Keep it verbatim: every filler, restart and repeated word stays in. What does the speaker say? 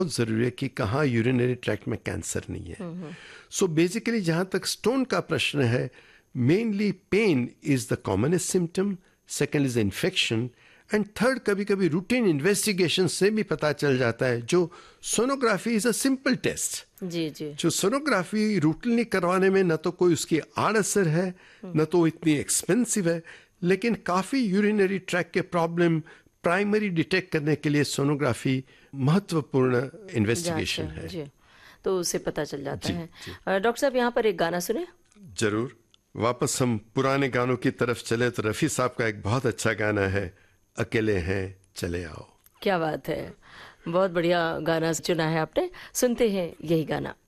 ज़रूरी है कि कहाँ यूरिनरी ट्रैक्ट में कैंसर नहीं है। सो बेसिकली जहाँ तक स्टोन का प्रश्न है, mainly pen is the commonest symptom, second is infection, and third कभी कभी रूटीन इन्वेस्टिगेशन से भी पता चल जाता है। जो sonography is a simple test, जी जी जो सोनोग्राफी रूटीनली करवाने में न तो कोई उसकी आड़ असर है, न तो इतनी एक्सपेंसिव है, लेकिन काफ़ी यूरिनरी ट्रैक के प्रॉब्लम प्राइमरी डिटेक्ट करने के लिए सोनोग्राफी महत्वपूर्ण इन्वेस्टिगेशन जांच है। जी, तो उससे पता चल जाता जी, है। जी। अ, डॉक्टर साहब यहाँ पर एक गाना सुने। जरूर। वापस हम पुराने गानों की तरफ चले तो रफ़ी साहब का एक बहुत अच्छा गाना है, अकेले हैं चले आओ। क्या बात है, बहुत बढ़िया गाना चुना है आपने, सुनते हैं यही गाना।